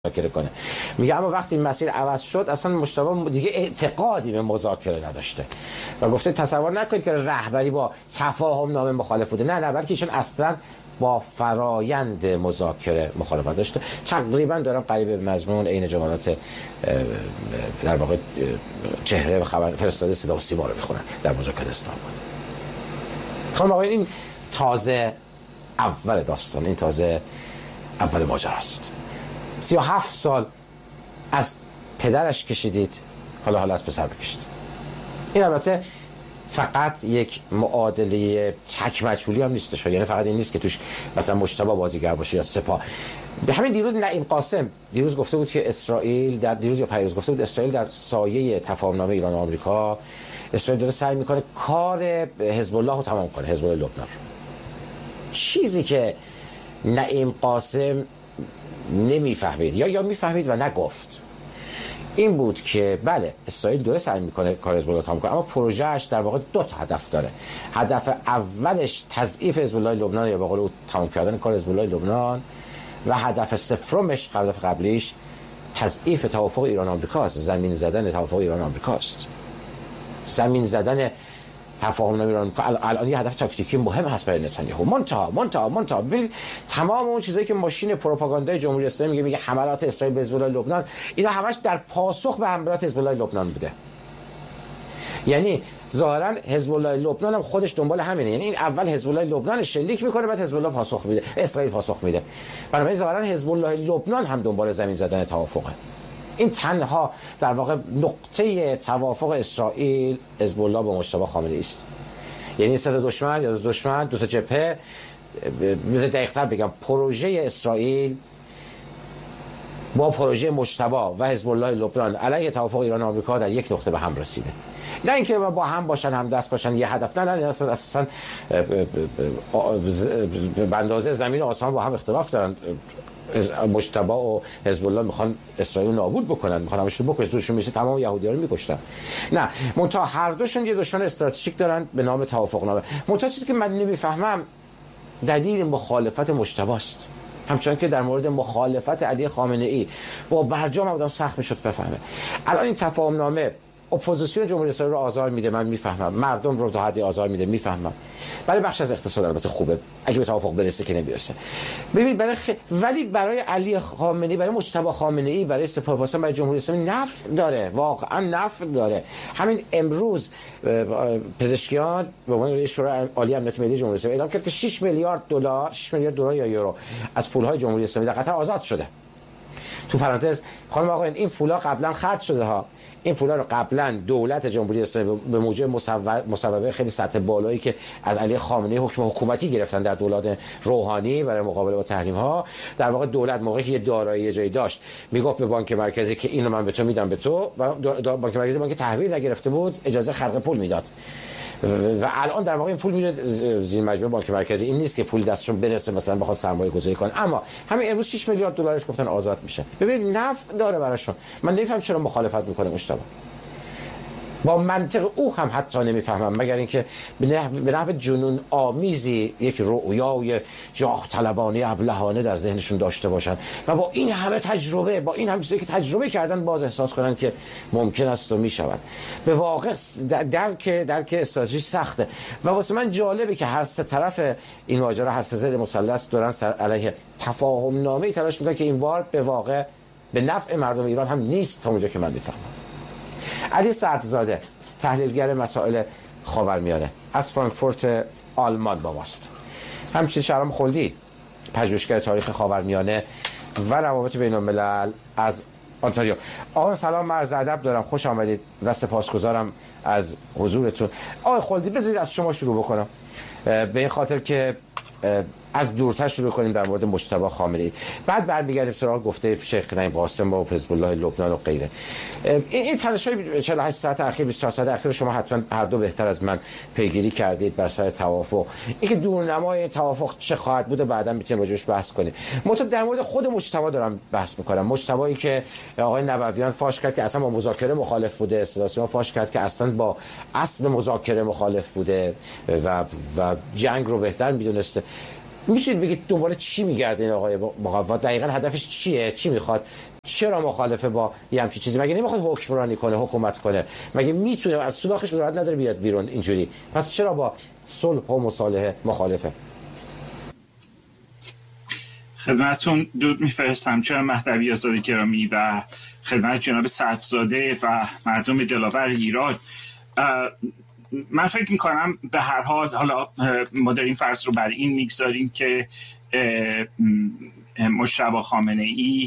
مذاکره کنه. میگه اما وقتی این مسیر عوض شد اصلا مجتبی دیگه اعتقادی به مذاکره نداشته و گفته تصور نکنید که رهبری با تفاهم نامه مخالف بوده، نه بلکه ایشون اصلا با فرایند مذاکره مخالفت داشته. تقریبا دارم قریب به مضمون عین جملات در واقع چهره و خبر فرستاده صدا و سیما رو میخونن در مذاکره اسلام آباد. خانم آقای، این تازه اول داستان، این تازه اول ماجراست. 37 سال از پدرش کشیدید، حالا از پسر بکشید. این البته فقط یک معادله تک مجهولی هم نیستش، یعنی فقط این نیست که توش مثلا مجتبی بازیگر باشه یا سپاه. به همین دیروز نعیم قاسم دیروز گفته بود که اسرائیل در دیروز یا پیروز گفته بود اسرائیل در سایه تفاهم‌نامه ایران و آمریکا، اسرائیل داره سعی میکنه کار حزب الله رو تمام کنه، حزب الله لبنان. چیزی که نعیم قاسم نمیفهمید یا میفهمید و نگفت این بود که بله اسرائیل داره سعی میکنه کار حزب الله تمام کنه، اما پروژهش در واقع دو تا هدف داره. هدف اولش تضعیف حزب الله لبنان یا به قول او تمام کردن کار حزب الله لبنان و هدف سومش قبلیش تضعیف توافق ایران آمریکاست، زمین زدن توافق ایران آمریکاست، زمین زدن تفاهم ایران. الان یه هدف تاکتیکی مهم هست برای نتانیاهو. منتها ببینید تمام اون چیزایی که ماشین پروپاگاندای جمهوری اسلامی میگه حملات اسرائیل به حزب الله لبنان، اینا همش در پاسخ به حملات حزب الله لبنان بوده. یعنی ظاهرا حزب الله لبنان هم خودش دنبال همینه، یعنی این اول حزب الله لبنان شلیک میکنه بعد حزب الله پاسخ میده، اسرائیل پاسخ میده. بنابراین ظاهرا حزب الله لبنان هم دنبال زمین زدن توافقه. این تنها در واقع نقطه توافق اسرائیل حزب الله با مجتبی خامنه‌ای است. یعنی سه دشمن یا دشمن، دو تا جبهه. مثل دقیق‌تر بگم پروژه اسرائیل با پروژه مجتبی و حزب الله لبنان علیه توافق ایران و آمریکا در یک نقطه به هم رسیده. نه اینکه با هم باشن، هم دست باشن، یه هدف، نه اساسا به اندازه زمین و آسمان با هم اختلاف دارن. مجتبی و حزب الله میخوان اسرائیل نابود بکنن، میخوان همشون بکشن، دوشون میشه تمام یهودی‌ها رو میکشتن. نه، منتها هر دوشون یه دشمن استراتژیک دارن به نام توافق نامه. منتها چیزی که من نمیفهمم دلیل مخالفت مجتبی است. همچنان که در مورد مخالفت علی خامنه‌ای با برجام آدم سخت میشد بفهمه. الان این تفاهم نامه اپوزیسیون جمهوری اسلامی رو آزار میده، من میفهمم. مردم رو تا حدی آزار میده، میفهمم. برای بخش از اقتصاد البته خوبه اگه به توافق برسه که نمیرسه. ببین ولی برای علی خامنه‌ای، برای مجتبی خامنه‌ای، برای سپاهپاسان، برای جمهوری اسلامی نفع داره، واقعا نفع داره. همین امروز پزشکیان به عنوان شورای عالی امنیت ملی جمهوری اسلامی اعلام کرد که 6 میلیارد دلار یا یورو از پولهای جمهوری اسلامی در قطر آزاد شده. تو پرانتز خانم آقایان، این پولا قبلا خرج شده ها. این پولا رو قبلا دولت جمهوری اسلامی به موجب مصوبه خیلی سطح بالایی که از علی خامنه‌ای حکم حکومتی گرفتن در دولت روحانی برای مقابله با تحریم ها، در واقع دولت موقعی که یه دارایی جایی داشت میگفت به بانک مرکزی که اینو من به تو میدم به تو، و بانک مرکزی بانک تحویل نگرفته بود اجازه خلق پول میداد. و الان در واقع این پول میره زیر مجموعه بانک مرکزی. این نیست که پول دستشون برسه مثلا بخواد سرمایه گذاری کنن. اما همین امروز 6 میلیارد دلارش گفتن آزاد میشه. ببینید نفع داره براشون. من نمیفهم چرا مخالفت میکنه مجتبی. با منطق او هم حتی نمیفهمم، مگر اینکه به نحو جنون آمیزی یک رؤیای جاه طلبانه ابلهانه در ذهنشون داشته باشن و با این همه تجربه، با این همه چیزی که تجربه کردن باز احساس کنن که ممکن است و میشود. به واقع درک استراتژی سخته و واسه من جالبه که هر سه طرف این ماجرا، هر سه ضد مثلث دارن سر علیه تفاهم نامه تلاش میکنن که این بار به واقع به نفع مردم ایران هم نیست تا اونجا که من میفهمم. علی سعدزاده تحلیلگر مسائل خاورمیانه از فرانکفورت آلمان با ماست. همچنین شهرام خلدی پژوهشگر تاریخ خاورمیانه و روابط بین الملل از آنتاریو. آقا سلام، عرض ادب دارم، خوش آمدید و سپاسگزارم از حضورتون. آقای خلدی بذارید از شما شروع بکنم، به این خاطر که از دورتر شروع کنیم در مورد مجتبی خامنه‌ای، بعد برمیگردیم سراغ گفته شیخ نعیم قاسم با حزب الله لبنان و غیره. این تلاش‌های 48 ساعت اخیر، 24 ساعت اخیر شما حتما هر دو بهتر از من پیگیری کردید بر سر توافق. اینکه دورنمای توافق چه خواهد بود بعدا میتونیم راجعش بحث کنیم. منتها در مورد خود مجتبی دارم بحث میکنم. مجتبی که آقای نبویان فاش کرد که اصلا با مذاکره مخالف بوده، استراتژی فاش کرد که اصلا با اصل مذاکره مخالف بوده و جنگ رو بهتر میدونسته. میتونید بگید دنبال چی میگرده این آقای مقوا؟ دقیقاً هدفش چیه؟ چی میخواد؟ چرا مخالفه با یه همچین چیزی؟ مگه نمیخواد حکمرانی کنه، حکومت کنه؟ مگه میتونه از سوراخش راحت نداره بیاد بیرون اینجوری؟ پس چرا با صلح و مصالحه مخالفه؟ خدمتتون درود میفرستم جناب مهدوی آزاد گرامی و خدمت جناب سعدزاده و مردم دلاور ایران. من فکر میکنم به هر حال، حالا ما داریم فرض رو بر این میگذاریم که مجتبی خامنه ای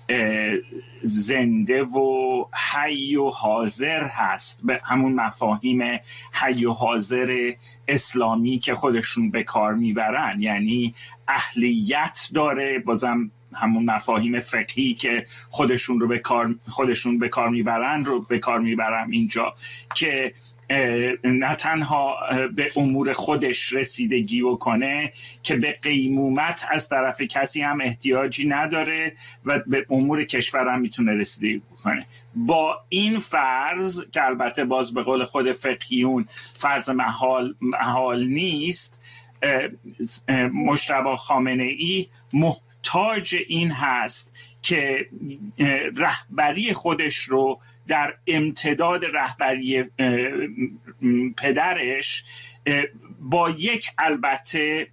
زنده و حی و حاضر هست، به همون مفاهیم حی و حاضر اسلامی که خودشون به کار میبرن، یعنی اهلیت داره، بازم همون مفاهیم فقهی که خودشون به کار میبرن رو به کار میبرن اینجا، که نه تنها به امور خودش رسیدگی بکنه که به قیمومت از طرف کسی هم احتیاجی نداره و به امور کشور هم میتونه رسیدگی بکنه. با این فرض که البته باز به قول خود فقهیون فرض محال نیست، مجتبی خامنه ای محتاج این هست که رهبری خودش رو در امتداد رهبری پدرش با یک، البته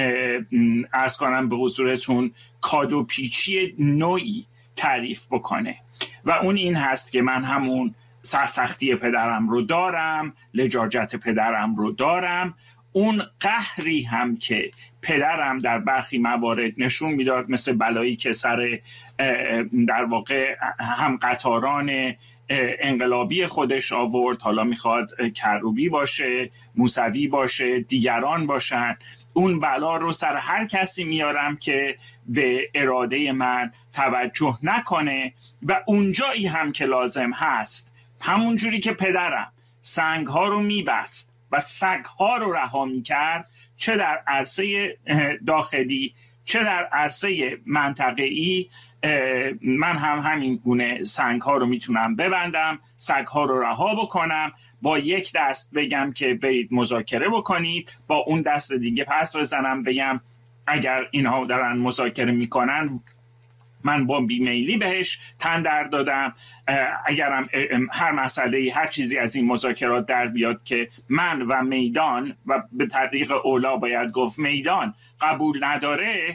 عرض کنم به حضورتون، کادوپیچی نوعی تعریف بکنه و اون این هست که من همون سرسختی پدرم رو دارم، لجاجت پدرم رو دارم، اون قهری هم که پدرم در برخی موارد نشون میداد، مثل بلایی که سر در واقع هم قطاران انقلابی خودش آورد، حالا میخواد کروبی باشه، موسوی باشه، دیگران باشن، اون بلا رو سر هر کسی میارم که به اراده من توجه نکنه و اونجایی هم که لازم هست، همون جوری که پدرم سنگ‌ها رو میبست و سگ‌ها رو رها میکرد، چه در عرصه داخلی چه در عرصه منطقه‌ای، من هم همین گونه سنگ‌ها رو میتونم ببندم، سگ‌ها رو رها بکنم، با یک دست بگم که برید مذاکره بکنید، با اون دست دیگه پس بزنم بگم اگر اینها دارن مذاکره میکنن من با بیمیلی بهش تن در دادم، اگرم هر مسئله هر چیزی از این مذاکرات در بیاد که من و میدان، و به طریق اولا باید گفت میدان، قبول نداره،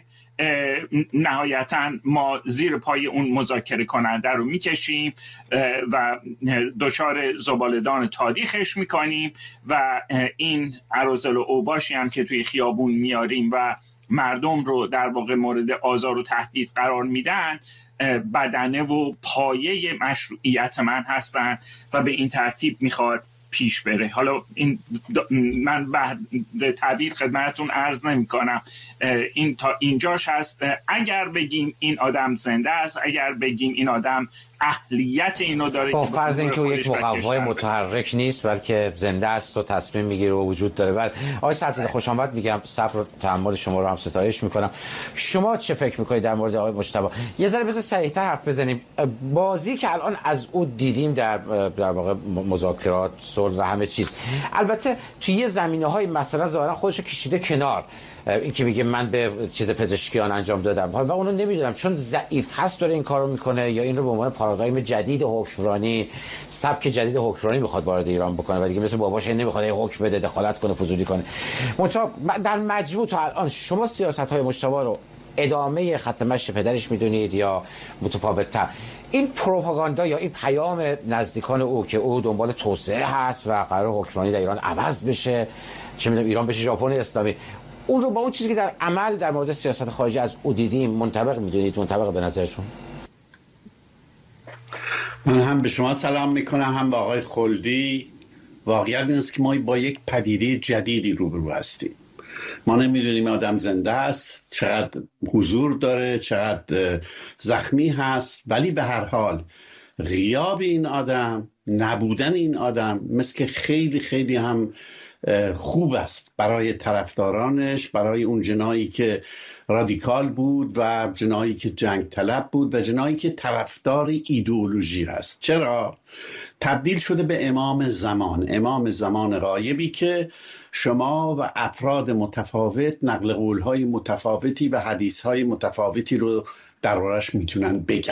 نهایتا ما زیر پای اون مذاکره کننده رو میکشیم و دچار زباله‌دان تاریخش میکنیم و این اراذل و اوباشی هم که توی خیابون میاریم و مردم رو در واقع مورد آزار و تهدید قرار میدن، بدنه و پایه مشروعیت من هستن و به این ترتیب میخواد پیش بره. حالا این من بعد طویل خدمتتون عرض نمی کنم، این تا اینجاش هست. اگر بگیم این آدم زنده است، اگر بگیم این آدم اهلیت اینو داره، با فرض اینکه او یک مقوای متحرک نیست بلکه زنده است و تصمیم میگیره و وجود داره. ولی آقای سعدزاده خوش آمد میگم، صبر و تحمل شما رو هم ستایش میکنم. شما چه فکر میکنید در مورد آقای مجتبی؟ یه ذره بذار سریعتر حرف بزنیم. بازی که الان از او دیدیم در واقع مذاکرات، صلح و همه چیز، البته توی یه زمینه‌های مثلا ظاهرا خودش کشیده کنار، این که میگه من به چیز پزشکیان انجام دادم و اونو نمیدونم چون ضعیف هست داره این کارو میکنه، یا این رو به عنوان پارادایم جدید حکمرانی، سبک جدید حکمرانی میخواد وارد ایران بکنه و دیگه مثل باباش نمیخواد حکم بده، دخالت کنه، فضولی کنه. منتها در مجموع تا الان شما سیاست‌های مجتبی رو ادامه خط مشی پدرش میدونید یا متفاوت‌تر؟ این پروپاگاندا یا این پیام نزدیکان او که او دنبال توسعه هست و قرار حکمرانی در ایران عوض بشه، چه میدونم ایران بشه ژاپن اسلامی، اون رو با اون چیزی که در عمل در مورد سیاست خارجی از او دیدیم منطبق میدونید؟ منطبق به نظرتون؟ من هم به شما سلام میکنم، هم به آقای خلدی. واقعیت این است که ما با یک پدیده جدیدی روبرو هستیم. ما نمیدونیم آدم زنده است، چقدر حضور داره، چقدر زخمی هست، ولی به هر حال غیاب این آدم، نبودن این آدم مثل که خیلی خیلی هم خوب است برای طرفدارانش، برای اون جنایی که رادیکال بود و جنایی که جنگ طلب بود و جنایی که طرفدار ایدئولوژی هست. چرا؟ تبدیل شده به امام زمان غایبی که شما و افراد متفاوت نقل قول‌های متفاوتی و حدیث‌های متفاوتی رو دربارش میتونن بگن.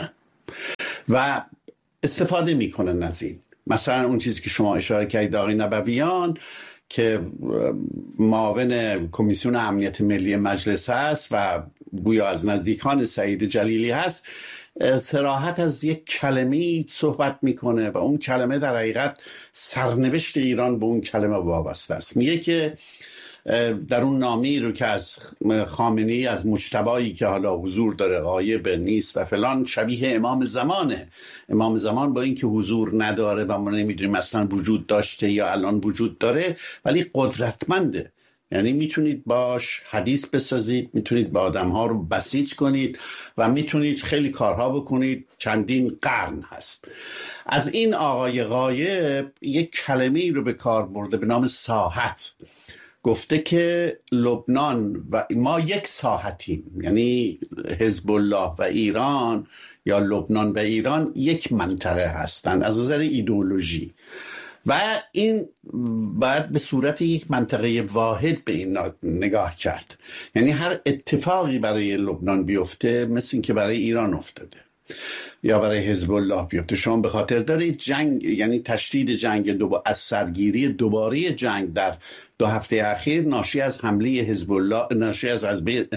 و استفاده میکنن از این. مثلا اون چیزی که شما اشاره کردید آقای نبویان که معاون کمیسیون امنیت ملی مجلس هست و گویا از نزدیکان سعید جلیلی هست، صراحت از یک کلمه‌ای صحبت میکنه و اون کلمه در حقیقت سرنوشت ایران به اون کلمه وابسته است. میگه که در اون نامی رو که از خامنه‌ای، از مجتبایی که حالا حضور داره غایب نیست و فلان، شبیه امام زمانه. امام زمان با اینکه حضور نداره و ما نمیدونیم اصلا وجود داشته یا الان وجود داره، ولی قدرتمنده. یعنی میتونید باش حدیث بسازید، میتونید با آدم‌ها رو بسیج کنید و میتونید خیلی کارها بکنید. چندین قرن هست. از این آقای غایب یک کلمه‌ای رو به کار برده به نام ساحت. گفته که لبنان و ما یک ساحتیم، یعنی حزب الله و ایران یا لبنان و ایران یک منطقه هستند از نظر ایدئولوژی و این باید به صورت یک منطقه واحد به این نگاه کرد. یعنی هر اتفاقی برای لبنان بیفته مثل این که برای ایران افتاده یا برای حزب الله بیفته. شما به خاطر دارید جنگ، یعنی تشدید جنگ از سرگیری دوباره جنگ در 2 هفته اخیر ناشی از حمله حزب الله، ناشی از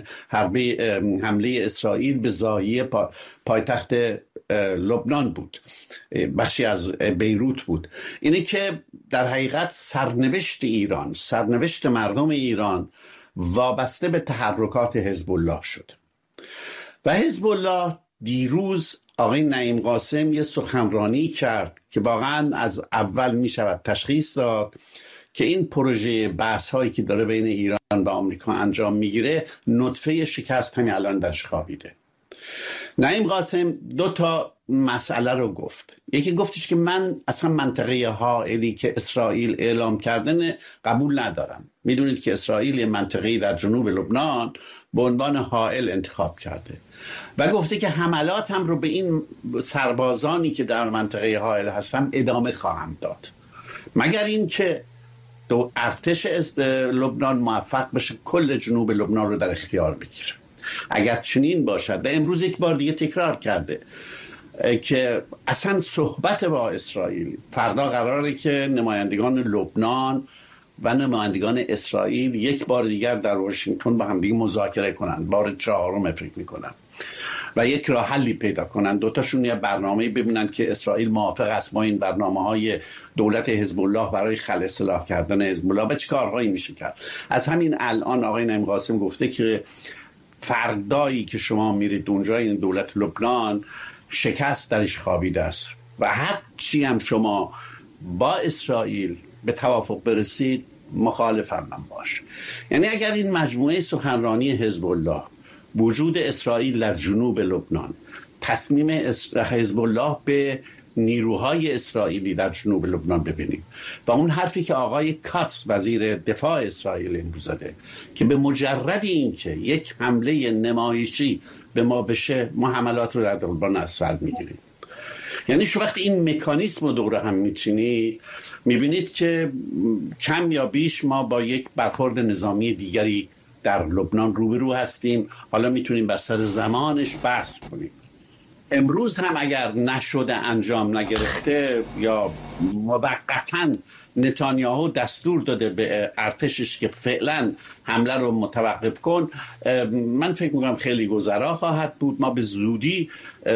حمله اسرائیل به ضاحیه پایتخت لبنان بود، بخشی از بیروت بود. اینه که در حقیقت سرنوشت ایران، سرنوشت مردم ایران وابسته به تحرکات حزب الله شد. و حزب الله دیروز آقای نعیم قاسم یه سخنرانی کرد که واقعا از اول می شود تشخیص داد که این پروژه بحث هایی که داره بین ایران و آمریکا انجام میگیره نطفه شکست همین الان درش خوابیده. نعیم قاسم 2 تا مسئله رو گفت. یکی گفتش که من اصلا منطقه حائلی که اسرائیل اعلام کردن قبول ندارم. میدونید که اسرائیل یه منطقه‌ای در جنوب لبنان به عنوان حائل انتخاب کرده و گفته که حملات هم رو به این سربازانی که در منطقه حائل هستن ادامه خواهم داد، مگر این که ارتش لبنان موفق بشه کل جنوب لبنان رو در اختیار بگیره. اگر چنین باشد، و امروز یک بار دیگه تکرار کرده که اصلا صحبت با اسرائیل، فردا قراره که نمایندگان لبنان و نمایندگان اسرائیل یک بار دیگر در واشنگتن با هم دیگه مذاکره کنن، بار 4 فکر میکنن و یک راه حلی پیدا کنن. 2 تاشون یه برنامه ببینن که اسرائیل موافق است با این برنامه‌های دولت حزب الله برای خلع سلاح کردن حزب الله و چه کارهایی میشه کرد. از همین الان آقای نعیم قاسم گفته که فردایی که شما میرید اونجا، این دولت لبنان شکست درش خوابیده است و هر چی هم شما با اسرائیل به توافق برسید مخالفم من باش. یعنی اگر این مجموعه سخنرانی حزب الله، وجود اسرائیل در جنوب لبنان، تصمیم حزب الله به نیروهای اسرائیلی در جنوب لبنان ببینیم و اون حرفی که آقای کاتس وزیر دفاع اسرائیل امروز زده که به مجرد این که یک حمله نمایشی به ما بشه ما حملات رو در لبنان از سر میگیریم. یعنی شو وقتی این مکانیسم رو دور هم میچینید میبینید که کم یا بیش ما با یک برخورد نظامی دیگری در لبنان روبرو هستیم. حالا میتونیم بر سر زمانش بحث کنیم. امروز هم اگر نشده، انجام نگرفته یا موقتاً نتانیاهو دستور داده به ارتشش که فعلا حمله رو متوقف کن، من فکر میکنم خیلی گذرا خواهد بود. ما به زودی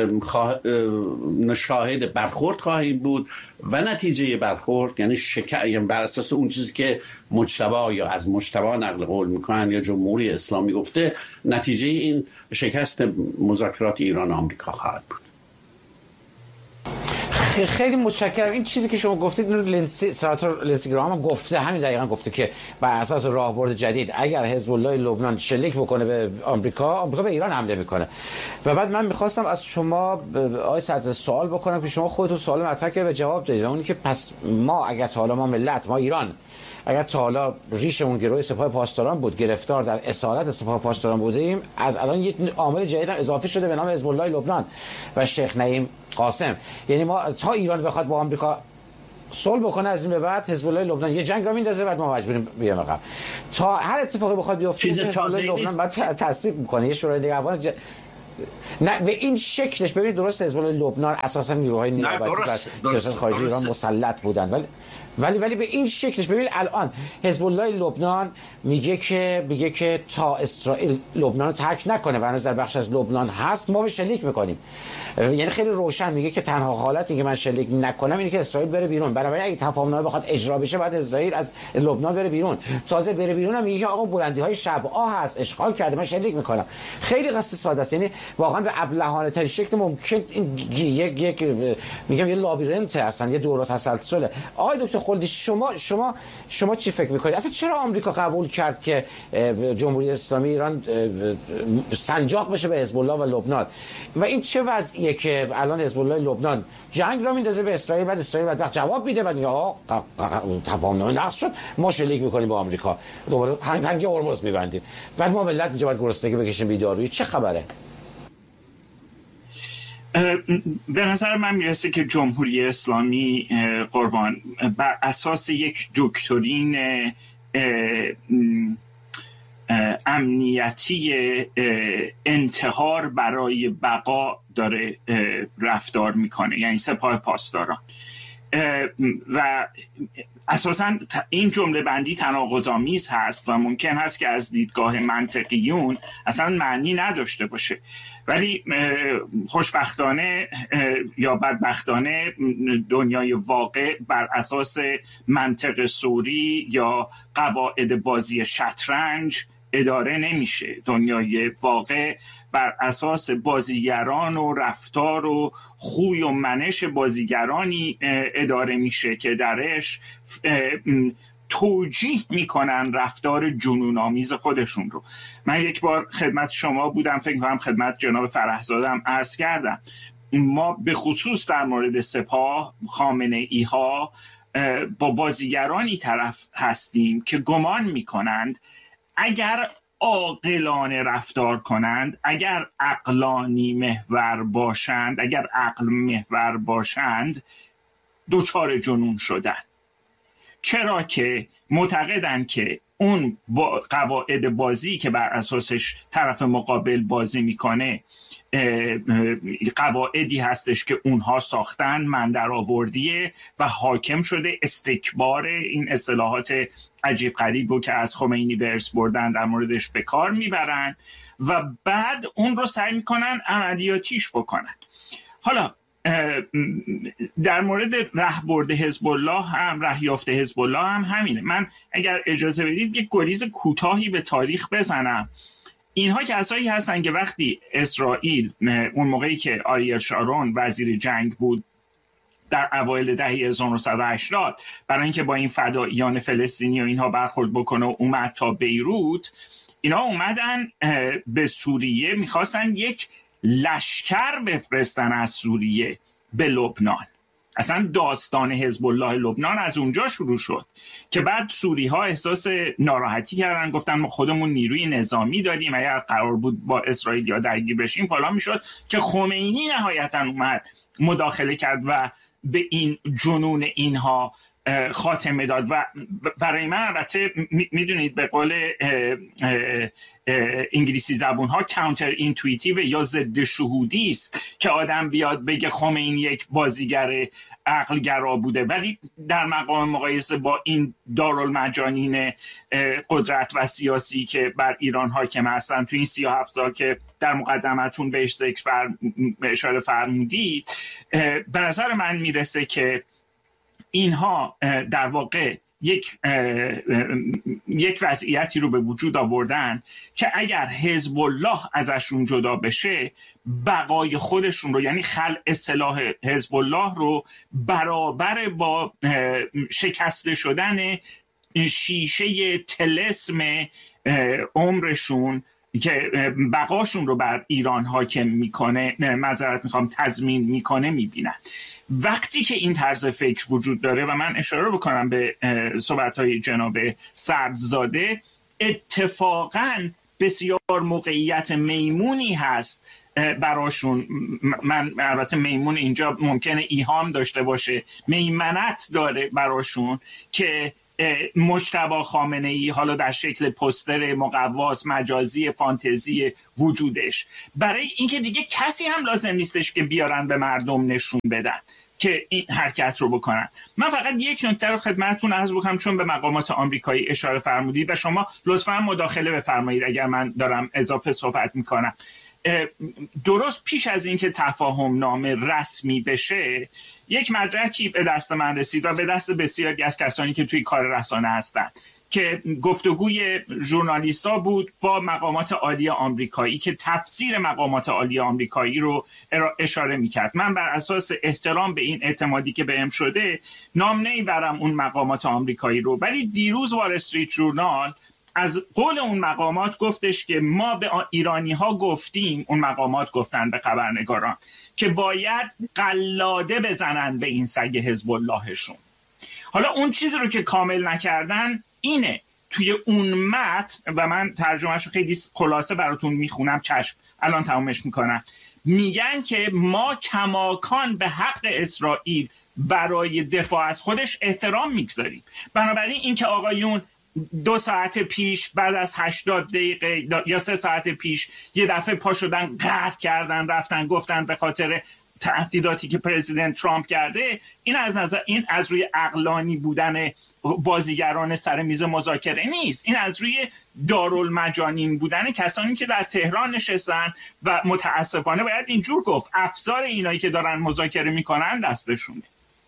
شاهد برخورد خواهیم بود و نتیجه برخورد یعنی بر اساس اون چیزی که مجتبی یا از مجتبی نقل قول میکنن یا جمهوری اسلامی گفته، نتیجه این شکست مذاکرات ایران و آمریکا خواهد بود. خیلی متشکرم. این چیزی که شما گفتید اینو سناتور لنسی گراهام گفته، همین دقیقاً گفته که بر اساس راهبرد جدید اگر حزب الله لبنان شلیک بکنه به آمریکا به ایران حمله میکنه. و بعد من میخواستم از شما آقای صدر سوال بکنم که شما خودتون سوال مطرح کردید و جواب دادید، اونی که پس ما اگر تا حالا ما ایران اگر تا حالا ریشمون گروه سپاه پاسداران بود، گرفتار در اسارت سپاه پاسداران بودیم، از الان یک عامل جدید هم اضافه شده به نام حزب الله لبنان و شیخ نعیم قاسم. یعنی ما تا ایران بخواد با آمریکا صلح بکنه از این به بعد حزب الله لبنان یه جنگ را میندازه، بعد ما مجبوریم بیایم عقب. تا هر اتفاقی بخواد بیفته حزب الله لبنان بعد تصدیق میکنه. یه شورای نگهبان نه به این شکلش. ببینید درست حزب الله لبنان اساسا نیروهای نیابتی و سیاست خارجی ایران مسلط بودن، ولی به این شکلش. ببین الان حزب الله لبنان میگه که تا اسرائیل لبنان رو ترک نکنه و هنوز در بخش از لبنان هست ما به شلیک میکنیم. یعنی خیلی روشن میگه که تنها حالتی که من شلیک نکنم اینه که اسرائیل بره بیرون. بنابراین اگه تفاهمنامه بخواد اجرا بشه بعد اسرائیل از لبنان بره بیرون. تازه بره بیرون هم میگه که آقا بلندی‌های شبعا هست، اشغال کرده، من شلیک میکنم. خیلی قصه ساده است. یعنی واقعا به ابلهانه ترین شکل ممکن این یک میگم یه لابیرنت هستن، یه دوره تسلسله. آقای دکتر خلدی شما چی فکر میکنید؟ اصلا چرا آمریکا قبول کرد که جمهوری اسلامی ایران سنجاق بشه به حزب الله و لبنان؟ و این چه وضعیه که الان حزب الله لبنان جنگ را میندازه به اسرائیل، بعد اسرائیل بعد جواب میده، بعد میگه تفاهمنامه نقض شد، ما شلیک میکنیم با آمریکا، دوباره هنگ هرمز میبندیم، بعد ما ملت اینجا باید گرسنگی بکشیم بیدارویی. چه خبره؟ به نظر من میرسه که جمهوری اسلامی قربان بر اساس یک دکترین امنیتی انتحار برای بقا داره رفتار میکنه، یعنی سپاه پاسداران. و اساساً این جمله بندی تناقض‌آمیز هست و ممکن هست که از دیدگاه منطقیون اصلا معنی نداشته باشه، ولی خوشبختانه یا بدبختانه دنیای واقع بر اساس منطق سوری یا قواعد بازی شطرنج اداره نمیشه. دنیای واقع بر اساس بازیگران و رفتار و خوی و منش بازیگرانی اداره میشه که درش توجیه میکنن رفتار جنون‌آمیز خودشون رو. من یک بار خدمت شما بودم، فکر کنم خدمت جناب فرحزادم عرض کردم، ما به خصوص در مورد سپاه خامنه‌ای ها با بازیگرانی طرف هستیم که گمان میکنند اگر عاقلانه رفتار کنند، اگر عقلانی محور باشند، اگر عقل محور باشند، دچار جنون شدن. چرا که معتقدند که اون قواعد بازی که بر اساسش طرف مقابل بازی میکنه قواعدی هستش که اونها ساختن، من در آوردیه و حاکم شده استکبار. این اصطلاحات عجیب غریب رو که از خمینی به ارث بردن در موردش به کار میبرن و بعد اون رو سعی میکنن عملیاتیش بکنن. حالا در مورد رهبرد حزب الله هم، رهیافته حزب الله هم همینه. من اگر اجازه بدید یک گریز کوتاهی به تاریخ بزنم. اینها کسایی هستن که وقتی اسرائیل اون موقعی که آریل شارون وزیر جنگ بود در اوایل دهه 1980 برای اینکه با این فداییان فلسطینی و اینها برخورد بکنه و اومد تا بیروت، اینا اومدن به سوریه، میخواستن یک لشکر بفرستن از سوریه به لبنان. اصلا داستان حزب الله لبنان از اونجا شروع شد که بعد سوری ها احساس ناراحتی کردن، گفتن ما خودمون نیروی نظامی داریم، اگر قرار بود با اسرائیل یا درگیر بشیم فالا میشد، که خمینی نهایتا اومد مداخله کرد و به این جنون اینها خاتمه داد. و برای من البته میدونید به قول انگلیسی زبون ها کانتر اینتویتیو یا ضد شهودی است که آدم بیاد بگه خمینی یک بازیگر عقلگرا بوده، ولی در مقام مقایسه با این دارالمجانین قدرت و سیاسی که بر ایران حاکم هستن تو این 37 سال که در مقدمتون بهش اشاره فرمودید، به نظر من میرسه که اینها در واقع یک وضعیتی رو به وجود آوردن که اگر حزب الله ازشون جدا بشه، بقای خودشون رو، یعنی خلع سلاح حزب الله رو برابر با شکسته شدن شیشه طلسم عمرشون که بقاشون رو بر ایران حاکم میکنه، تضمین میکنه میبینن. وقتی که این طرز فکر وجود داره، و من اشاره بکنم به صحبت‌های جناب سبززاده، اتفاقاً بسیار موقعیت میمونی هست براشون. من البته میمون اینجا ممکنه ایهام داشته باشه، میمنت داره براشون که مجتبی خامنه‌ای حالا در شکل پوستر مقواس مجازی فانتزی وجودش، برای اینکه دیگه کسی هم لازم نیستش که بیارن به مردم نشون بدن که این حرکت رو بکنن. من فقط یک نکته رو خدمتتون عرض بکنم، چون به مقامات آمریکایی اشاره فرمودید و شما لطفاً مداخله بفرمایید اگر من دارم اضافه صحبت میکنم. درست پیش از اینکه تفاهم نامه رسمی بشه، یک مدرکی به دست من رسید و به دست بسیاری از کسانی که توی کار رسانه هستن که گفتگوی ژورنالیستا بود با مقامات عالی آمریکایی که تفسیر مقامات عالی آمریکایی رو اشاره میکرد. من بر اساس احترام به این اعتمادی که بهم شده نام نمیبرم اون مقامات آمریکایی رو، ولی دیروز وال استریت ژورنال از قول اون مقامات گفتش که ما به ایرانی ها گفتیم، اون مقامات گفتن به خبرنگاران که باید قلاده بزنن به این سگ حزب اللهشون. حالا اون چیزی رو که کامل نکردن اینه، توی اون متن و من ترجمهش رو خیلی خلاصه براتون میخونم، چشم الان تمامش میکنم، میگن که ما کماکان به حق اسرائیل برای دفاع از خودش احترام میگذاریم. بنابراین این که آقایون 2 ساعت پیش بعد از 80 دقیقه یا 3 ساعت پیش یه دفعه پا شدن قهر کردن رفتن گفتن به خاطر تهدیداتی که پرزیدنت ترامپ کرده، این از روی عقلانی بودن بازیگران سر میز مذاکره نیست، این از روی دارالمجانین بودن کسانی که در تهران نشستن و متاسفانه باید اینجور گفت افسار اینایی که دارن مذاکره میکنن دستشونه.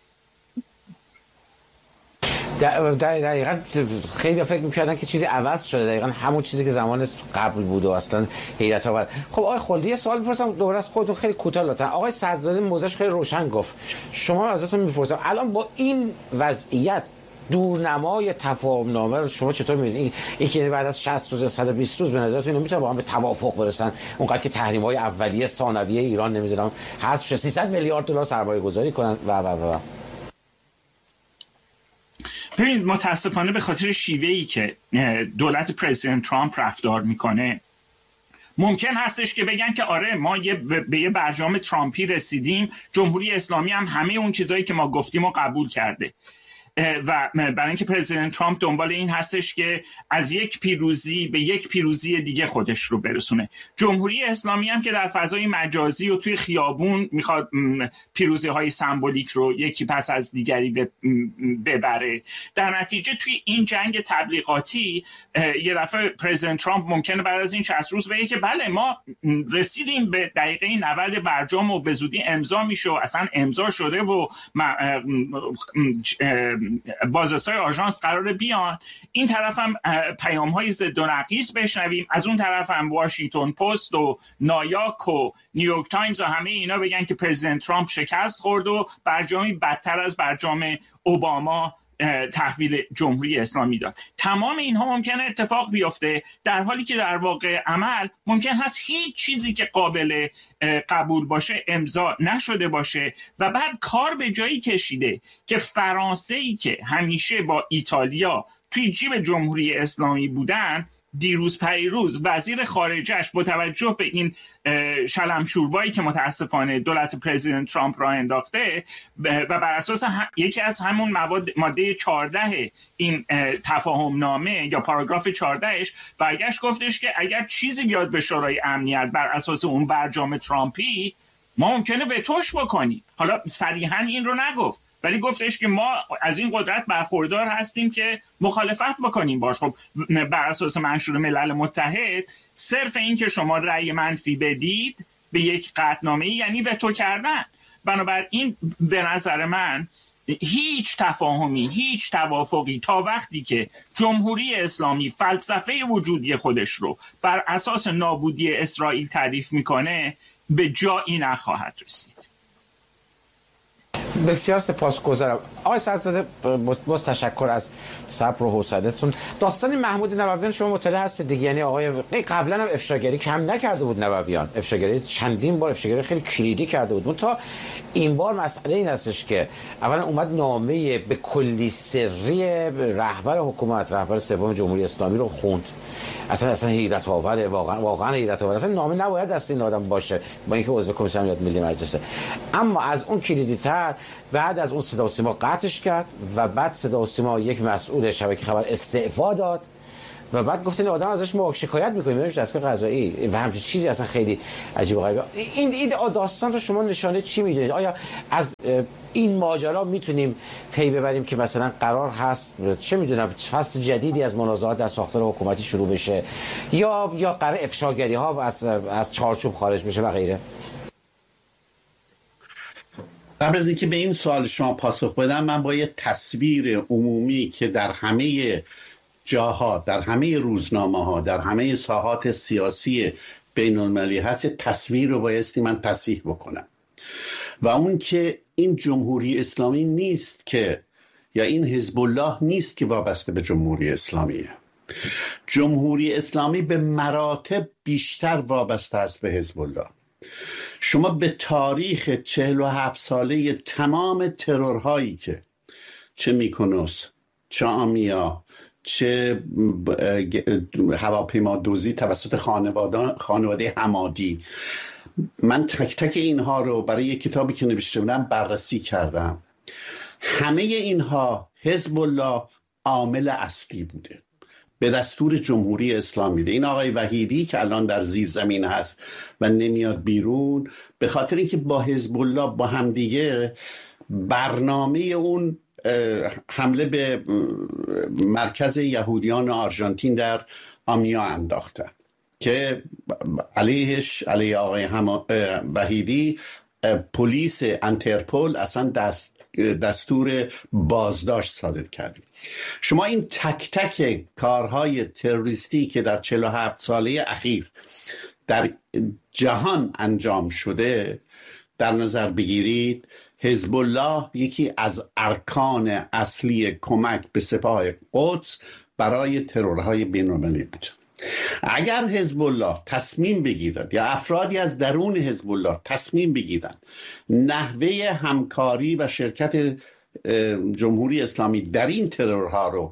دقیقا خیلی فکر میکردن که چیزی عوض شده، دقیقا همون چیزی که زمان قبل بود و اصلا حیرت آور. خب آقای خلدی یه سوال میپرسم دوباره از خودتون خیلی کوتاه لطفا. آقای صدرزاده موضوعش خیلی روشن گفت، شما ازتون میپرسم الان با این وضعیت دورنمای تفاهم نامه رو شما چطور می‌بینید؟ این که بعد از 60 روز 120 روز به نظرتون اینا میتونه با هم به توافق برسن، اونقدر که تحریم‌های اولیه ثانویه ایران نمیدونم حذف شه، 300 میلیارد دلار سرمایه‌گذاری کنن و ببینید متاسفانه به خاطر شیوهی که دولت پرزیدنت ترامپ رفتار میکنه ممکن هستش که بگن که آره ما به یه برجام ترامپی رسیدیم، جمهوری اسلامی هم همه اون چیزایی که ما گفتیم رو قبول کرده و برای اینکه پرزیدنت ترامپ دنبال این هستش که از یک پیروزی به یک پیروزی دیگه خودش رو برسونه. جمهوری اسلامی هم که در فضای مجازی و توی خیابون میخواد پیروزی های سمبولیک رو یکی پس از دیگری ببره. در نتیجه توی این جنگ تبلیغاتی یه دفعه پرزیدنت ترامپ ممکنه بعد از این 60 روز بگه که بله ما رسیدیم به دقیقه 90 برجام و به زودی امضا میشه و اصلا امضا شده و بازرسای آژانس قراره بیان، این طرف هم پیام‌های ضد و نقیض بشنویم، از اون طرف هم واشنگتن پست و نایاک و نیویورک تایمز و همه اینا بگن که پرزیدنت ترامپ شکست خورد و برجامی بدتر از برجام اوباما تحویل جمهوری اسلامی داد. تمام اینها ممکنه اتفاق بیفته، در حالی که در واقع عمل ممکن هست هیچ چیزی که قابل قبول باشه امضا نشده باشه و بعد کار به جایی کشیده که فرانسه‌ای که همیشه با ایتالیا توی جیب جمهوری اسلامی بودن، دیروز پیروز وزیر خارجهش با توجه به این شلمشوربایی که متاسفانه دولت پرزیدنت ترامپ را انداخته و بر اساس یکی از همون ماده 14 این تفاهم نامه یا پاراگراف 14ش برگشت گفتش که اگر چیزی بیاد به شورای امنیت بر اساس اون برجام ترامپی ما ممکنه وتوش بکنیم. حالا صریحا این رو نگفت ولی گفتش که ما از این قدرت برخوردار هستیم که مخالفت بکنیم باش. خب بر اساس منشور ملل متحد صرف این که شما رأی منفی بدید به یک قطعنامه یعنی وتو کردن. بنابراین به نظر من هیچ تفاهمی، هیچ توافقی تا وقتی که جمهوری اسلامی فلسفه وجودی خودش رو بر اساس نابودی اسرائیل تعریف میکنه به جایی نخواهد رسید. بسیار سپاسگزارم آقای صدرزاده، باز تشکر از صبر و حوصله‌تون. داستان محمود نوویان شما مطلع هستید دیگه، یعنی آقای قبلا هم افشاگری کم نکرده بود نوویان، افشاگری چندین بار افشاگری خیلی کلیدی کرده بود. تا این بار مسئله این هستش که اولا اومد نامه به کلی سری رهبر حکومت، رهبر سوم جمهوری اسلامی رو خوند. اصلا حیرت آوره، واقعا حیرت آوره. اصلا نامه نباید دست این آدم باشه با اینکه عضو کمیسیون امنیت ملی مجلسه. اما از اون کلیدی تر بعد از اون صدا و سیما قطعش کرد و بعد صدا و سیما یک مسئول شبکه خبر استعفا داد و بعد گفتن آدم ازش ما شکایت می‌کنیم میریم دستگاه قضایی و همچین چیزی اصلا خیلی عجیب و غریبه. این داستان رو شما نشانه چی می‌دونید؟ آیا از این ماجرا میتونیم پی ببریم که مثلا قرار هست چه میدونم فصل جدیدی از منازعات در ساختار حکومتی شروع بشه یا قرار افشاگری ها از چارچوب خارج بشه و غیره؟ قبل از اینکه به این سوال شما پاسخ بدم، من با یه تصویر عمومی که در همه جاها، در همه روزنامه‌ها، در همه ساحات سیاسی بین‌المللی هست، تصویر رو بایستی من تصحیح بکنم و اون که این جمهوری اسلامی نیست که یا این حزب الله نیست که وابسته به جمهوری اسلامیه. جمهوری اسلامی به مراتب بیشتر وابسته است به حزب الله. شما به تاریخ 47 ساله تمام ترورهایی که چه میکنوس، چه آمیا، چه هواپیما دزدی توسط خانواده حمادی، من تک تک اینها رو برای یک کتابی که نوشته بودم بررسی کردم. همه اینها حزب الله عامل اصلی بوده به دستور جمهوری اسلامی. این آقای وحیدی که الان در زیر زمین هست و نمیاد بیرون، به خاطر اینکه با حزب الله با همدیگه برنامه اون حمله به مرکز یهودیان آرژانتین در آمیا انداختن که علیه آقای وحیدی پلیس انترپول اصلا دستور بازداشت صادر کرد. شما این تک تک کارهای تروریستی که در 47 ساله اخیر در جهان انجام شده در نظر بگیرید. حزب الله یکی از ارکان اصلی کمک به سپاه قدس برای ترورهای بین‌المللی بود. اگر حزب الله تصمیم بگیرد یا افرادی از درون حزب الله تصمیم بگیرند نحوه همکاری و شرکت جمهوری اسلامی در این ترورها رو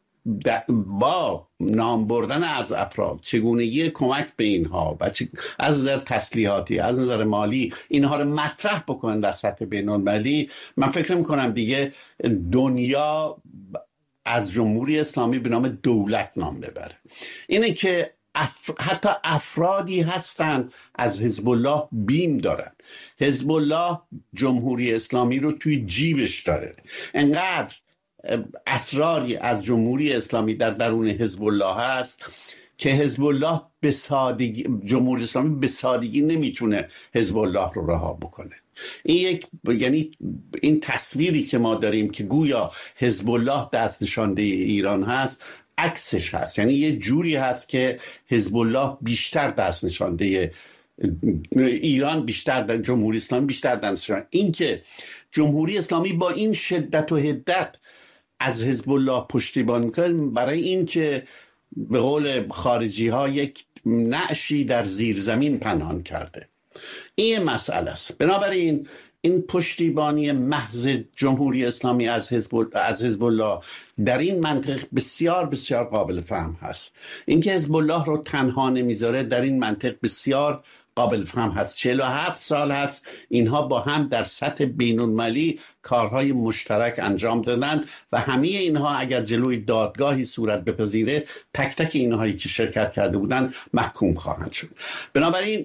با نام بردن از افراد، چگونگی کمک به اینها و از نظر تسلیحاتی، از نظر مالی اینها رو مطرح بکنن در سطح بین‌المللی، من فکر میکنم دیگه دنیا از جمهوری اسلامی به نام دولت نام ببره. اینه که حتی افرادی هستن از حزب الله بیم دارن. حزب الله جمهوری اسلامی رو توی جیبش داره. انقدر اسراری از جمهوری اسلامی در درون حزب الله هست که حزب الله به سادگی، جمهوری اسلامی به سادگی نمیتونه حزب الله رو رها بکنه. یعنی این تصویری که ما داریم که گویا حزب الله دست نشانده ایران هست، عکسش هست. یعنی یه جوری هست که حزب الله بیشتر دست نشانده ایران، بیشتر در جمهوری اسلامی بیشتر دست نشانده. این که جمهوری اسلامی با این شدت و حدت از حزب الله پشتیبانی میکنه برای این که به قول خارجی ها یک نعشی در زیر زمین پنهان کرده. این مسئله است. بنابراین این پشتیبانی محض جمهوری اسلامی از حزب الله در این منطق بسیار بسیار قابل فهم هست. اینکه حزب الله رو تنها نمیذاره در این منطق بسیار قابل فهم هست. 47 سال هست اینها با هم در سطح بین‌المللی کارهای مشترک انجام دادن و همه اینها اگر جلوی دادگاهی صورت بپذیره، تک تک اینهایی که شرکت کرده بودن محکوم خواهند شد. بنابراین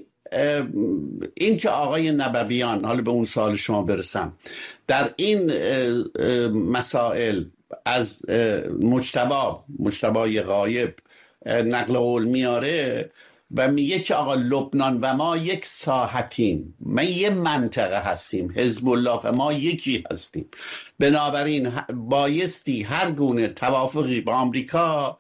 این که آقای نبویان، حالا به اون سوال شما برسم، در این مسائل از مجتبی غایب نقل قول میاره و میگه که آقا لبنان و ما یک ساحتیم، ما یه منطقه هستیم، حزب الله و ما یکی هستیم، بنابراین بایستی هر گونه توافقی با آمریکا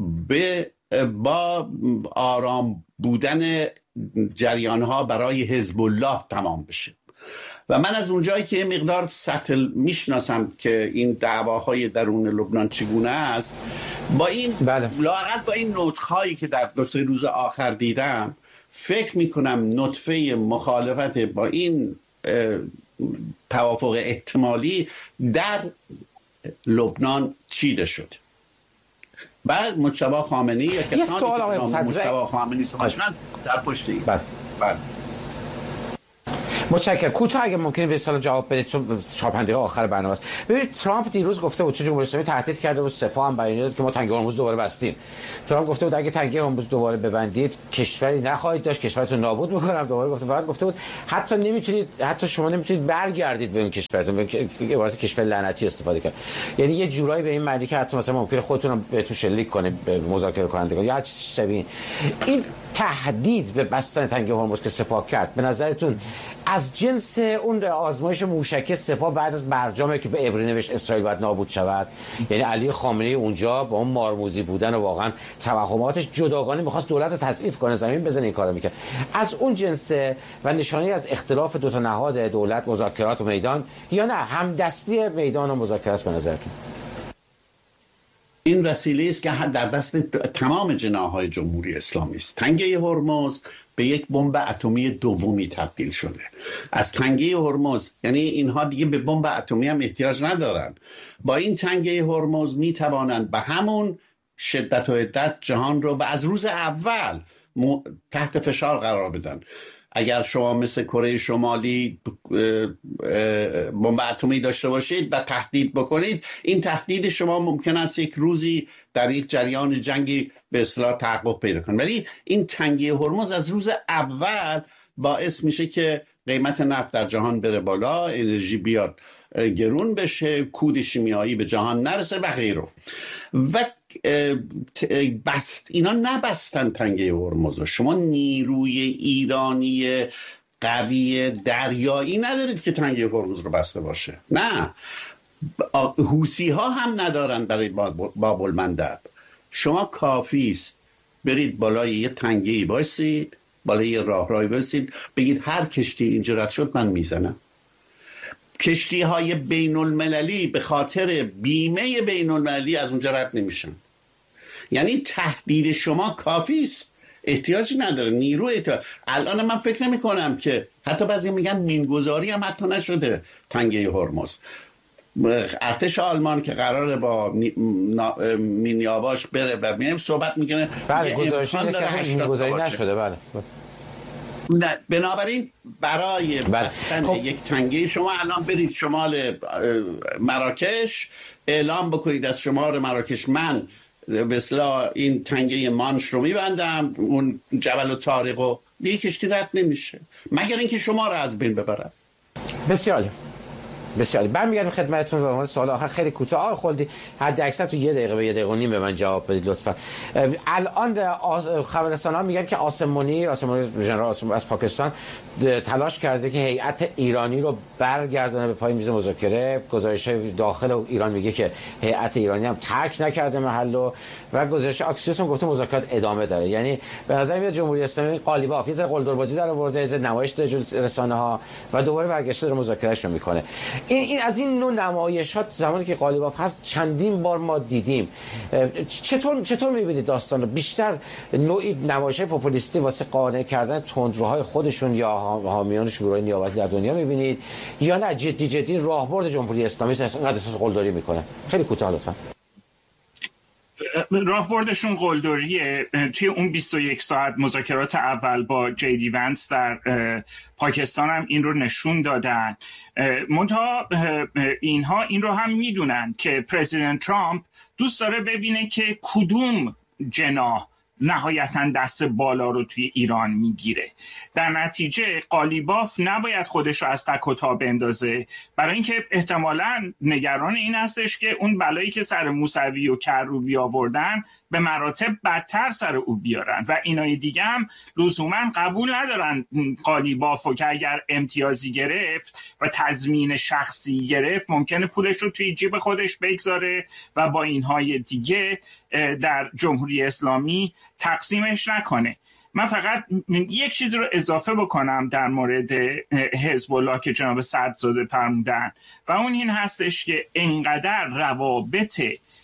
با آرام بودن جریانها برای حزب الله تمام بشه. و من از اونجایی که یه مقدار سطح میشناسم که این دعواهای درون لبنان چگونه است، با این لااقل با این نطق‌هایی که در 2-3 روز آخر دیدم، فکر میکنم نطفه مخالفت با این توافق احتمالی در لبنان چیده شد. بعد مجتبی خامنه‌ای یا کسانی که مجتبی خامنه‌ای در پشت این متشکرم. کوتاه اگه ممکنه به سوال جواب بدید چون چاپنده آخر برنامه است. ببینید ترامپ دیروز گفته بود جمهوری اسلامی تهدید کرده بود، سپاه هم بیانیه داد که ما تنگه هرمز دوباره بستیم. ترامپ گفته بود اگه تنگه هرمز دوباره ببندید کشوری نخواهید داشت، کشورتون نابود می‌کنم. دوباره گفته، بعد گفته بود حتی شما نمیتونید برگردید به اون کشورتون، به عبارت کشور لعنتی استفاده کرد. یعنی یه جورایی به این معنی که حتی مثلا ممکنه خودتون رو بهتون شلیک کنه به مذاکره کنندگان یا هر چیز شبیه این. تهدید به بستن تنگه هرمز که سپاه کرد به نظرتون از جنس اون آزمایش موشکی سپاه بعد از برجامی که به عبری نوشت اسرائیل باید نابود شود؟ یعنی علی خامنه‌ای اونجا با اون مارموزی بودن و واقعا توهماتش جداگانه می‌خواست دولت رو تضعیف کنه، زمین بزنه، این کارو می‌کرد. از اون جنس و نشانه از اختلاف دو تا نهاد دولت، مذاکرات و میدان، یا نه همدستی میدان و مذاکره است به نظرتون؟ این وسیله است که در دست تمام جناح‌های جمهوری اسلامی است. تنگه هرمز به یک بمب اتمی دومی تبدیل شده. از تنگه هرمز، یعنی اینها دیگه به بمب اتمی هم احتیاج ندارن. با این تنگه هرمز می توانند به همون شدت و عدت جهان رو و از روز اول تحت فشار قرار بدن. اگر شما مثل کره شمالی بمب اتمی داشته باشید و تهدید بکنید، این تهدید شما ممکن است یک روزی در یک جریان جنگی به اصطلاح تحقق پیدا کنه. ولی این تنگی هرمز از روز اول باعث میشه که قیمت نفت در جهان بره بالا، انرژی بیاد گرون بشه، کود شیمیایی به جهان نرسه و غیره. و اینا نبستن تنگه هرمز. شما نیروی ایرانی قوی دریایی ندارید که تنگه هرمز رو بسته باشه. نه، حوثی ها هم ندارن برای باب المندب. شما کافی است برید بالای یه تنگه‌ای بایستید، بالای یه راهروی بایستید، بگید هر کشتی اینجا رد شد من میزنم. کشتی های بین المللی به خاطر بیمه بین المللی از اونجا رد نمیشن. یعنی تهدید شما کافی است، احتیاجی نداره نیرو احتیاج. الان من فکر نمی کنم که حتی بعضی میگن مینگذاری هم حتی نشده تنگه هرمز. ارتش آلمان که قراره با مینیاواش بره و میگم صحبت میکنه، بله گزارشی که مینگذاری نشده. بله نه، بنابراین برای بستن یک تنگه شما الان برید شمال مراکش، اعلام بکنید از شمال مراکش من به اصطلاح این تنگه مانش رو میبندم، اون جبل طارق و دیگه کشتی رد نمیشه مگر اینکه شما رو از بین ببرن. بسیار بسیاری. برمیگردیم خدمتتون. به عنوان سوال آخر خیلی کوتاه آقای خلدی، حد اکثر تو 1 دقیقه به 1 دقیقه و نیم به من جواب بدید لطفا. الان خبررسان‌ها میگن که آسم منیر ژنرال آسم از پاکستان تلاش کرده که هیئت ایرانی رو برگردونه به پای میز مذاکره. گزارش داخل ایران میگه که هیئت ایرانی هم ترک نکرده محل و گزارش اکسیوس هم گفته مذاکرات ادامه داره. یعنی به نظر میاد جمهوری اسلامی قالیباف آفیس قلدربازی در آورده، از نمایش در رسانه‌ها و دوباره برگشته داره مذاکرهش رو میکنه. این از این نوع نمایشات زمانی که قالیباف هست چندین بار ما دیدیم. چطور می‌بینید داستان رو؟ بیشتر نوعی نمایش پوپولیستی واسه قانع کردن تندروهای خودشون یا حامیانشون گروه نیابتی در دنیا می‌بینید، یا نه جدی راهبرد جمهوری اسلامی است اینقدر اساس قلدری میکنه؟ خیلی کوتاه لطفا. راهبردشون قلدریه. توی اون 21 ساعت مذاکرات اول با جیدی ونس در پاکستان هم این رو نشون دادن. منتها اینها این رو هم میدونن که پرزیدنت ترامپ دوست داره ببینه که کدوم جناح نهایتاً دست بالا رو توی ایران میگیره. در نتیجه قالیباف نباید خودش رو از تک و تا بندازه، برای اینکه احتمالاً نگران این هستش که اون بلایی که سر موسوی و کروبی آوردن به مراتب بدتر سر او بیارن و اینای دیگه هم لزوما قبول ندارن قالیبافو که اگر امتیازی گرفت و تضمین شخصی گرفت ممکنه پولش رو توی جیب خودش بگذاره و با اینهای دیگه در جمهوری اسلامی تقسیمش نکنه. من فقط یک چیزی رو اضافه بکنم در مورد حزب الله که جناب سعدزاده فرمودن و اون این هستش که انقدر روابط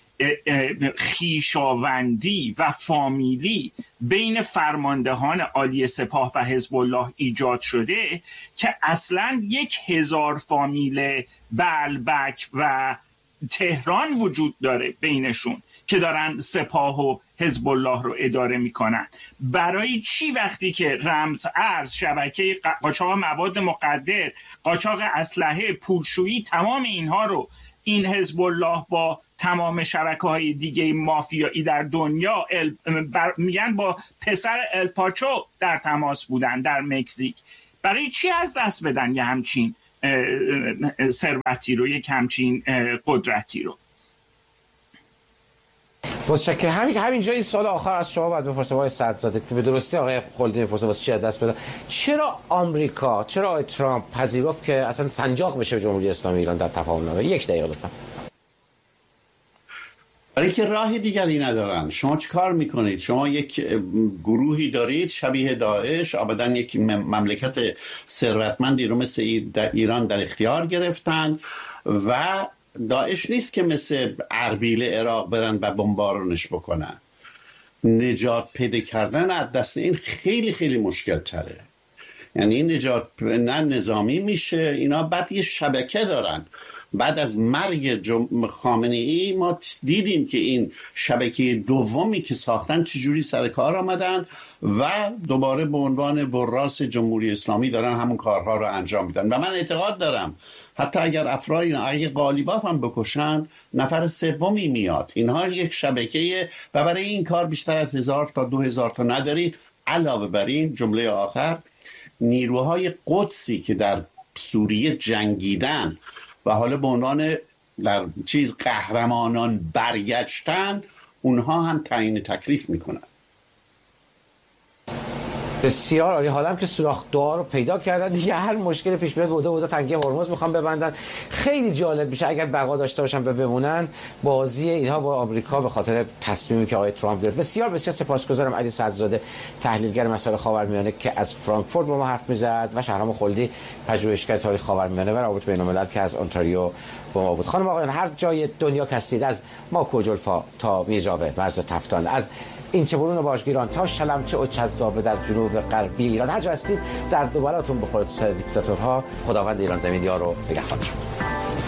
خویشاوندی و فامیلی بین فرماندهان عالی سپاه و حزب الله ایجاد شده که اصلاً 1000 فامیل بلبک و تهران وجود داره بینشون که دارن سپاه و حزب الله رو اداره میکنن. برای چی وقتی که رمز ارز، شبکه قاچاق مواد مخدر، قاچاق اسلحه، پولشویی، تمام اینها رو این حزب الله با تمام شبکه‌های دیگه مافیایی در دنیا میگن با پسر الپاچو در تماس بودن در مکزیک، برای چی از دست بدن یه همچین ثروتی رو، یک همچین قدرتی رو؟ متشکرم. همینجا این سوال آخر از شما باید بپرسم آقای سعدزاده که به درستی آقای خلدی میپرسه واسه چی از دست بده. چرا آمریکا، چرا آقای ترامپ پذیرفت که اصلا سنجاق بشه جمهوری اسلامی ایران در تفاهم نامه؟ یک دقیقه لطفا. برای که راه دیگری ندارن. شما چه کار میکنید؟ شما یک گروهی دارید شبیه داعش، ابدا یک مملکت ثروتمندی رو مثل ایران در اختیار گرفتن و داعش نیست که مثل اربیل عراق برن و بمبارونش بکنن. نجات پیدا کردن از دست این خیلی خیلی مشکل تره. یعنی این نجات نه نظامی میشه، اینا بعد یه شبکه دارن. بعد از مرگ خامنه‌ای ما دیدیم که این شبکه دومی که ساختن چجوری سر کار آمدن و دوباره به عنوان وراث جمهوری اسلامی دارن همون کارها رو انجام میدن. و من اعتقاد دارم حتی اگر افراد اگه قالیباف هم بکشن نفر سومی میاد. اینها یک شبکه و برای این کار بیشتر از 1000 تا 2000 تا ندارید. علاوه بر این جمله آخر، نیروهای قدسی که در سوریه جنگیدن و حالا به عنوان در قهرمانان برگشتن، اونها هم تعیین تکلیف میکنن. بسیار عالی. حالا که سوراخ دعا رو پیدا کردن دیگه هر مشکل پیش بیاد بوده تنگه هرمز میخوام ببندن. خیلی جالب میشه اگر بقا داشته باشن و بمونن بازی اینها با آمریکا به خاطر تصمیمی که آقای ترامپ گرفت. بسیار بسیار سپاسگزارم علی سعدزاده، تحلیلگر مسائل خاورمیانه که از فرانکفورت با ما حرف میزد، و شهرام خلدی، پژوهشگر تاریخ خاورمیانه و روابط بین‌الملل که از اونتاریو با ما بود. خانم آقایان، هر جای دنیا هستید، از ماکوجلفا تا میرجاوه مرز تفتان، از این چه برون باشگیران تا شلمچه و چذابه در جنوب غربی ایران، هر جا هستید در دوبلاتون بخوره تو سر دیکتاتورها. خداوند ایران زمین یار و نگهدار.